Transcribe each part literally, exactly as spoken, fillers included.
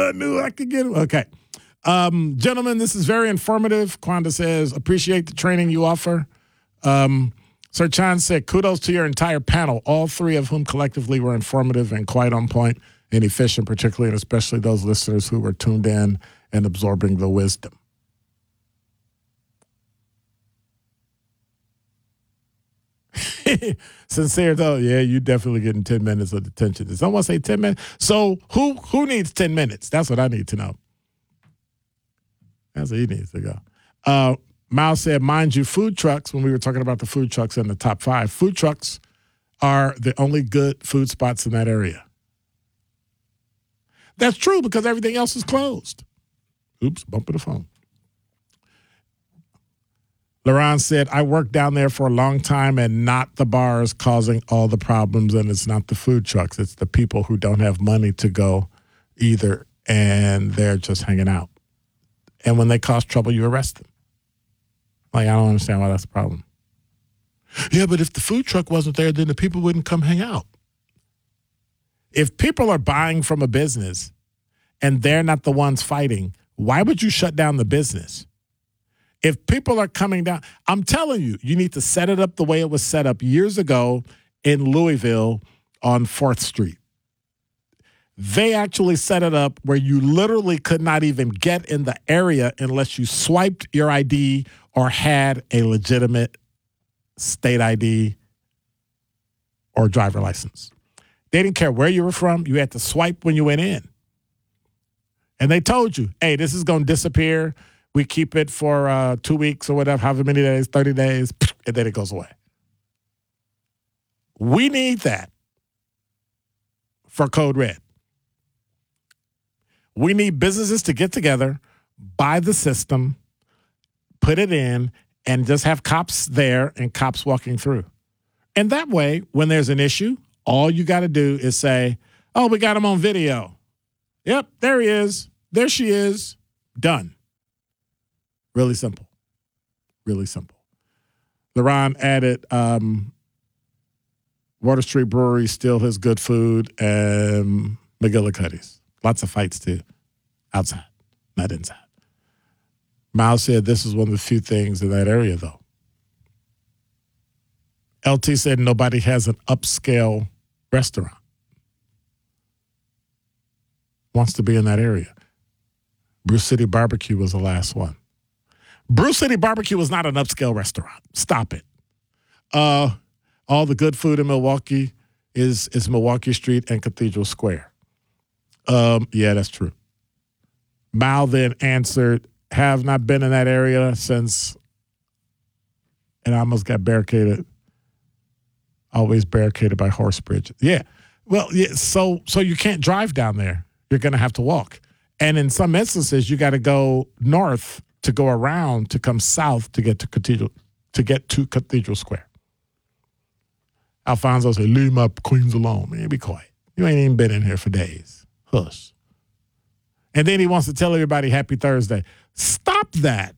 I knew I could get him. Okay. Um, gentlemen, this is very informative. Kwanda says, appreciate the training you offer. Um, Sir Chan said, kudos to your entire panel, all three of whom collectively were informative and quite on point and efficient, particularly and especially those listeners who were tuned in and absorbing the wisdom. Sincere though, yeah, you definitely getting ten minutes of attention. Did someone say ten minutes? So who who needs ten minutes? That's what I need to know. That's what he needs to go. Uh, Miles said, mind you, food trucks, when we were talking about the food trucks in the top five, food trucks are the only good food spots in that area. That's true because everything else is closed. Oops, bumping the phone. Laron said, I worked down there for a long time and not the bars causing all the problems, and it's not the food trucks. It's the people who don't have money to go either, and they're just hanging out. And when they cause trouble, you arrest them. Like, I don't understand why that's a problem. Yeah, but if the food truck wasn't there, then the people wouldn't come hang out. If people are buying from a business and they're not the ones fighting, why would you shut down the business? If people are coming down, I'm telling you, you need to set it up the way it was set up years ago in Louisville on fourth Street. They actually set it up where you literally could not even get in the area unless you swiped your I D or had a legitimate state I D or driver license. They didn't care where you were from. You had to swipe when you went in. And they told you, hey, this is going to disappear. We keep it for uh, two weeks or whatever, however many days, thirty days, and then it goes away. We need that for Code Red. We need businesses to get together, buy the system, put it in, and just have cops there and cops walking through. And that way, when there's an issue, all you got to do is say, oh, we got him on video. Yep, there he is. There she is. Done. Really simple. Really simple. LaRon added, um, Water Street Brewery still has good food, and McGillicuddy's. Lots of fights, too. Outside, not inside. Miles said this is one of the few things in that area, though. L T said nobody has an upscale restaurant. Wants to be in that area. Bruce City Barbecue was the last one. Bruce City Barbecue was not an upscale restaurant. Stop it. Uh, all the good food in Milwaukee is, is Milwaukee Street and Cathedral Square. Um, yeah, that's true. Mal then answered, have not been in that area since, and I almost got barricaded, always barricaded by horse bridge. Yeah. Well, yeah, so so you can't drive down there. You're going to have to walk. And in some instances, you got to go north to go around to come south to get to Cathedral, to get to Cathedral Square. Alfonso said, leave my queens alone, man. Be quiet. You ain't even been in here for days. Hush. And then he wants to tell everybody happy Thursday. Stop that.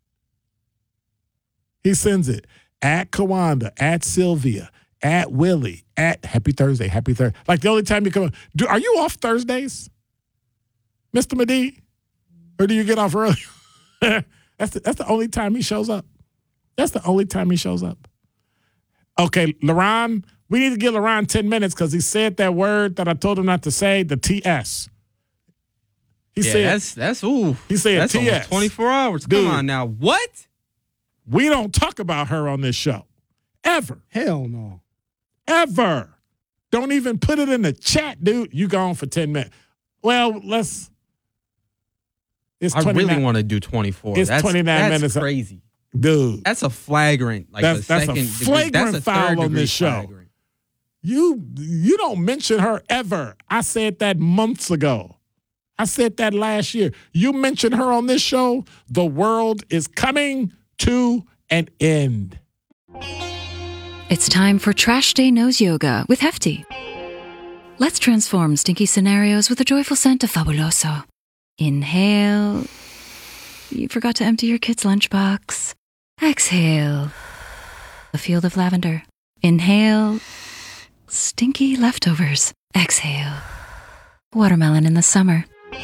He sends it at Kawanda, at Sylvia, at Willie, at happy Thursday, happy Thursday. Like the only time you come, do, are you off Thursdays, Mister Medee? Or do you get off early? that's, the, that's the only time he shows up. That's the only time he shows up. Okay, LaRon, we need to give LaRon ten minutes because he said that word that I told him not to say, the T S. He yeah, said, that's, that's, ooh. He said that's T S. Almost twenty-four hours. Dude, come on now. What? We don't talk about her on this show. Ever. Hell no. Ever. Don't even put it in the chat, dude. You gone for ten minutes. Well, let's. It's I really want to do twenty-four. It's that's, twenty-nine that's minutes. Crazy. Dude. That's a flagrant. Like that's, a that's second a flagrant degree, that's a foul on this show. flagrant. You, you don't mention her ever. I said that months ago. I said that last year. You mention her on this show, the world is coming to an end. It's time for Trash Day Nose Yoga with Hefty. Let's transform stinky scenarios with a joyful scent of Fabuloso. Inhale. You forgot to empty your kid's lunchbox. Exhale. A field of lavender. Inhale. Stinky leftovers. Exhale. Watermelon in the summer.